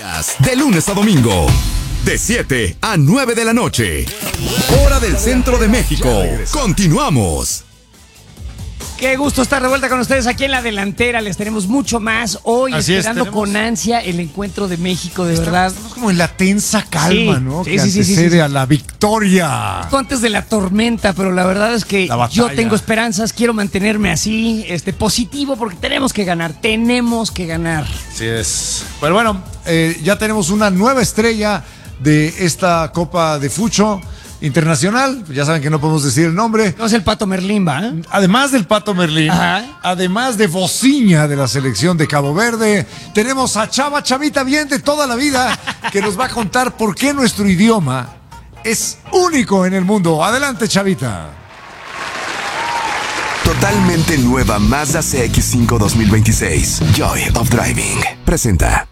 De lunes a domingo, de 7 a 9 de la noche, hora del centro de México. Continuamos. Qué gusto estar de vuelta con ustedes aquí en la delantera. Les tenemos mucho más hoy, Así esperando es, con ansia el encuentro de México, de verdad. Estamos como en la tensa calma, Sí, ¿no? sí, que sí, sí, antecede sí. a la victoria. Esto antes de la tormenta, pero la verdad es que La batalla. yo tengo esperanzas, quiero mantenerme así, positivo, porque tenemos que ganar. Así es. Pero bueno, ya tenemos una nueva estrella de esta Copa de Fucho Internacional. Ya saben que no podemos decir el nombre. No es el Pato Merlín, ¿va? Además del Pato Merlín, Ajá. además de Bociña de la selección de Cabo Verde, tenemos a Chavita bien de toda la vida, que nos va a contar por qué nuestro idioma es único en el mundo. Adelante, Chavita. Totalmente nueva Mazda CX-5 2026. Joy of Driving. Presenta.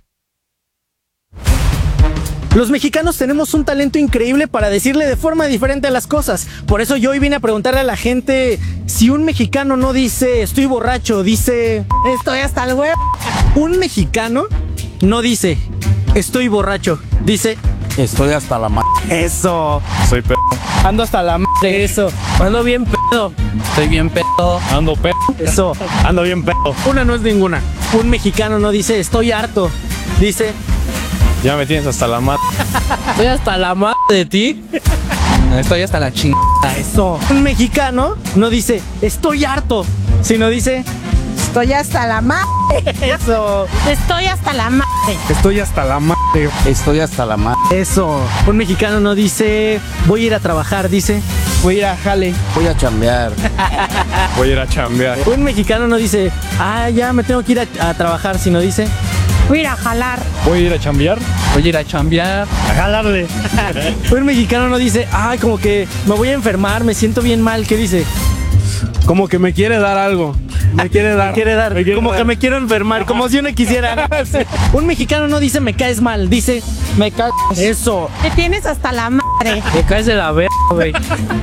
Los mexicanos tenemos un talento increíble para decirle de forma diferente a las cosas. Por eso yo hoy vine a preguntarle a la gente si un mexicano no dice estoy borracho, dice estoy hasta el huevo. Un mexicano no dice estoy borracho, dice Estoy hasta la madre. eso. Soy pedo. Ando hasta la madre, eso. Ando bien pedo. Estoy bien pedo. Ando pedo. Eso. Ando bien pedo. Una no es ninguna. Un mexicano no dice estoy harto, dice Ya me tienes hasta la madre. Estoy hasta la madre de ti. Estoy hasta la chingada. eso. Un mexicano no dice estoy harto, sino dice Estoy hasta la madre. eso. Estoy hasta la madre. Estoy hasta la madre. Estoy hasta la madre. Eso. Un mexicano no dice voy a ir a trabajar, dice voy a ir a jale. Voy a chambear. Voy a ir a chambear. Un mexicano no dice ya me tengo que ir a trabajar, sino dice Voy a ir a jalar. Voy a ir a chambear. Voy a ir a chambear. A jalarle. un mexicano no dice como que me voy a enfermar, me siento bien mal, ¿qué dice? Como que me quiere dar algo. Me quiere dar. Quiere dar, Me quiere como dar. que me quiero enfermar, como si uno quisiera. Un mexicano no dice me caes mal, dice Me caes. eso. Me tienes hasta la madre. Me caes de la verga, güey.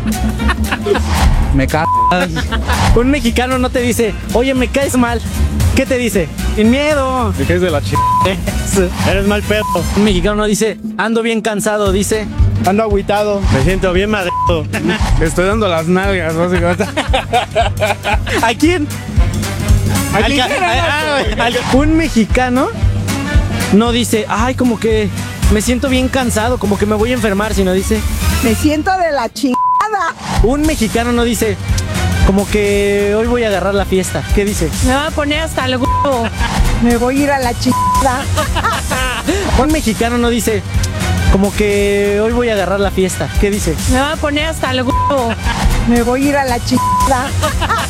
Me caes. Un mexicano no te dice oye me caes mal, ¿qué te dice? Sin miedo. Me caes de la chingada. Eres mal pedo. Un mexicano no dice ando bien cansado, dice Ando agüitado. Me siento bien madreado. Estoy dando las nalgas, básicamente. ¿a quién? Un mexicano no dice como que me siento bien cansado, como que me voy a enfermar, sino dice Me siento de la chingada. un mexicano no dice como que hoy voy a agarrar la fiesta, ¿qué dice? Me voy a poner hasta el huevo. Me voy a ir a la chingada. Un mexicano no dice como que hoy voy a agarrar la fiesta, ¿qué dice? Me voy a poner hasta el huevo. Me voy a ir a la chingada.